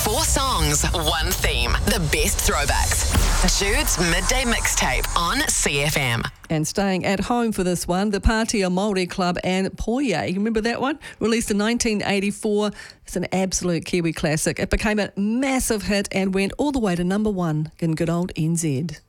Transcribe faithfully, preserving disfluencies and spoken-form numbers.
Four songs, one theme. The best throwbacks. Jude's Midday Mixtape on C F M. And staying at home for this one, the Pātea Māori Club and Poye. You remember that one? Released in nineteen eighty-four. It's an absolute Kiwi classic. It became a massive hit and went all the way to number one in good old N Z.